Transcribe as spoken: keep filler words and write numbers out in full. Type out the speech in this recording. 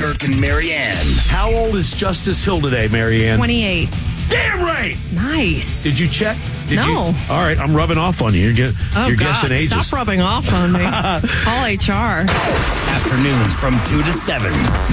Burke and Marianne. How old is Justice Hill today, Marianne? twenty-eight. Damn right! Nice. Did you check? Did No. You? All right, I'm rubbing off on you. You're, get, Oh, you're God. guessing ages. Stop rubbing off on me. Call H R. Afternoons from two to seven.